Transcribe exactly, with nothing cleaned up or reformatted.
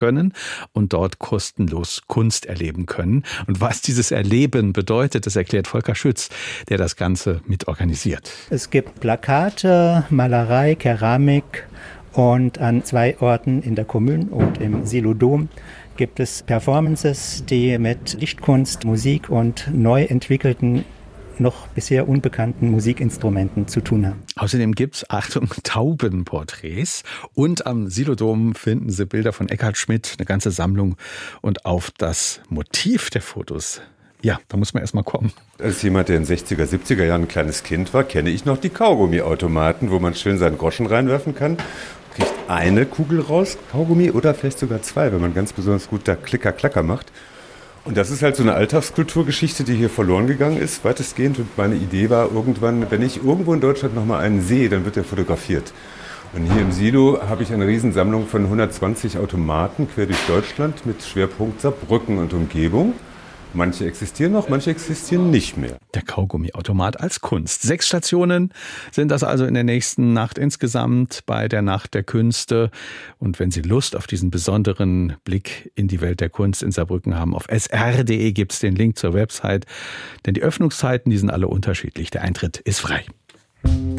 können und dort kostenlos Kunst erleben können. Und was dieses Erleben bedeutet, das erklärt Volker Schütz, der das Ganze mitorganisiert. Es gibt Plakate, Malerei, Keramik und an zwei Orten in der Kommune und im Silodom gibt es Performances, die mit Lichtkunst, Musik und neu entwickelten, noch bisher unbekannten Musikinstrumenten zu tun haben. Außerdem gibt es, Achtung, Taubenporträts und am Silodom finden Sie Bilder von Eckhard Schmidt, eine ganze Sammlung und auf das Motiv der Fotos. Ja, da muss man erst mal kommen. Als jemand, der in den sechziger, siebziger Jahren ein kleines Kind war, kenne ich noch die Kaugummiautomaten, wo man schön seinen Groschen reinwerfen kann. Kriegt eine Kugel raus, Kaugummi oder vielleicht sogar zwei, wenn man ganz besonders gut da Klicker-Klacker macht. Und das ist halt so eine Alltagskulturgeschichte, die hier verloren gegangen ist, weitestgehend. Und meine Idee war irgendwann, wenn ich irgendwo in Deutschland nochmal einen sehe, dann wird der fotografiert. Und hier im Silo habe ich eine Riesensammlung von hundertzwanzig Automaten quer durch Deutschland mit Schwerpunkt Saarbrücken und Umgebung. Manche existieren noch, manche existieren nicht mehr. Der Kaugummiautomat als Kunst. Sechs Stationen sind das also in der nächsten Nacht insgesamt bei der Nacht der Künste. Und wenn Sie Lust auf diesen besonderen Blick in die Welt der Kunst in Saarbrücken haben, auf s r punkt d e gibt es den Link zur Website. Denn die Öffnungszeiten, die sind alle unterschiedlich. Der Eintritt ist frei.